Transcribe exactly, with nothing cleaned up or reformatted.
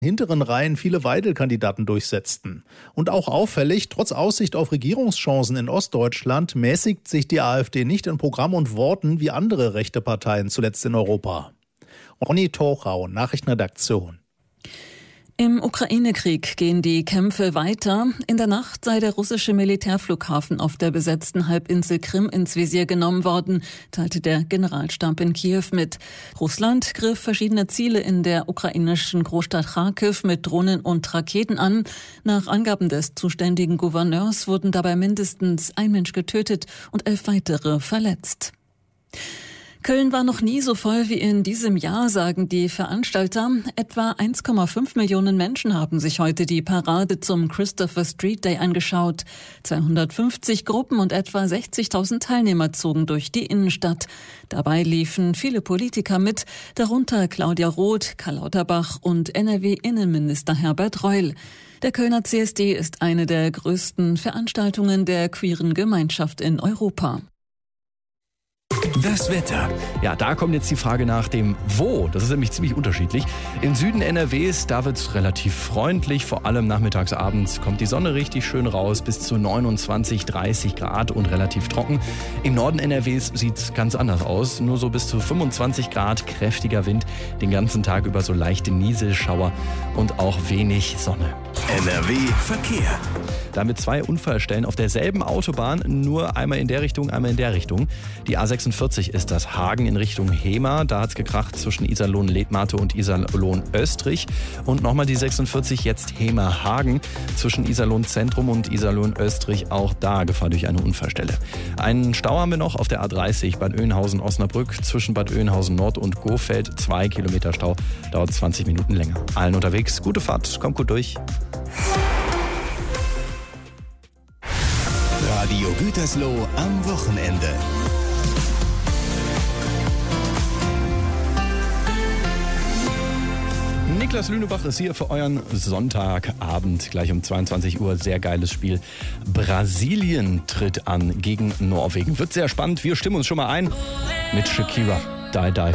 hinteren Reihen viele Weidel-Kandidaten durchsetzten. Und auch auffällig, trotz Aussicht auf Regierungschancen in Ostdeutschland mäßigt sich die AfD nicht in Programm und Worten wie andere rechte Parteien zuletzt in Europa. Ronny Torau, Nachrichtenredaktion. Im Ukraine-Krieg gehen die Kämpfe weiter. In der Nacht sei der russische Militärflughafen auf der besetzten Halbinsel Krim ins Visier genommen worden, teilte der Generalstab in Kiew mit. Russland griff verschiedene Ziele in der ukrainischen Großstadt Charkiw mit Drohnen und Raketen an. Nach Angaben des zuständigen Gouverneurs wurden dabei mindestens ein Mensch getötet und elf weitere verletzt. Köln war noch nie so voll wie in diesem Jahr, sagen die Veranstalter. Etwa eins Komma fünf Millionen Menschen haben sich heute die Parade zum Christopher Street Day angeschaut. zweihundertfünfzig Gruppen und etwa sechzigtausend Teilnehmer zogen durch die Innenstadt. Dabei liefen viele Politiker mit, darunter Claudia Roth, Karl Lauterbach und N R W-Innenminister Herbert Reul. Der Kölner C S D ist eine der größten Veranstaltungen der queeren Gemeinschaft in Europa. Das Wetter. Ja, da kommt jetzt die Frage nach dem Wo. Das ist nämlich ziemlich unterschiedlich. Im Süden N R Ws, da wird es relativ freundlich. Vor allem nachmittags, abends kommt die Sonne richtig schön raus. Bis zu neunundzwanzig, dreißig Grad und relativ trocken. Im Norden N R Ws sieht es ganz anders aus. Nur so bis zu fünfundzwanzig Grad, kräftiger Wind. Den ganzen Tag über so leichte Nieselschauer und auch wenig Sonne. N R W Verkehr. Damit zwei Unfallstellen auf derselben Autobahn, nur einmal in der Richtung, einmal in der Richtung. Die A sechsundvierzig ist das, Hagen in Richtung Hemer. Da hat es gekracht zwischen Iserlohn-Letmathe und Iserlohn-Österich. Und nochmal die sechsundvierzig, jetzt Hemer-Hagen. Zwischen Iserlohn-Zentrum und Iserlohn-Österich, auch da Gefahr durch eine Unfallstelle. Einen Stau haben wir noch auf der A dreißig, Bad Oeynhausen-Osnabrück. Zwischen Bad Oeynhausen-Nord und Gohfeld, zwei Kilometer Stau, dauert zwanzig Minuten länger. Allen unterwegs, gute Fahrt, kommt gut durch. Radio Gütersloh am Wochenende. Niklas Lünebach ist hier für euren Sonntagabend, gleich um zweiundzwanzig Uhr. Sehr geiles Spiel. Brasilien tritt an gegen Norwegen. Wird sehr spannend. Wir stimmen uns schon mal ein mit Shakira. Die, die.